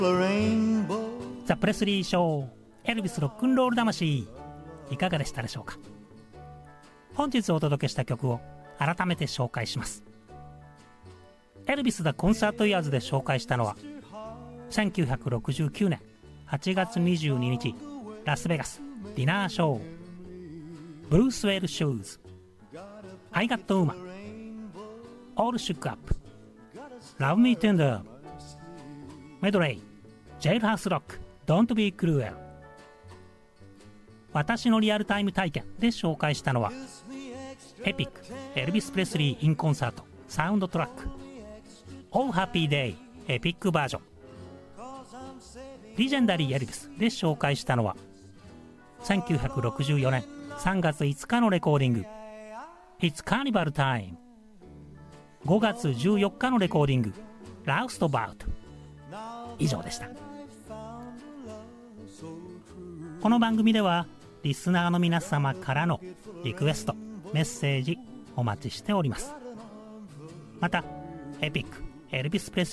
ザ・プレスリーショー、エルビスロックンロール魂、いかがでしたでしょうか。本日お届けした曲を改めて紹介します。エルビス・ザ・コンサート・イヤーズで紹介したのは1969年8月22日ラスベガスディナーショー、ブルースウェル・シューズ、I Got Woman、All Shook Up、Love Me Tender、メドレイ、ジェイルハウスロック、Don't Be Cruel。私のリアルタイム体験で紹介したのはエピックエルビス・プレスリー・イン・コンサートサウンドトラック Oh Happy Day エピックバージョン。リジェンダリー・エルビスで紹介したのは1964年3月5日のレコーディング It's Carnival Time、 5月14日のレコーディング Roustabout。 以上でした。この番組ではリスナーの皆様からのリクエストメッセージお待ちしております。またエピックエルビス・プレス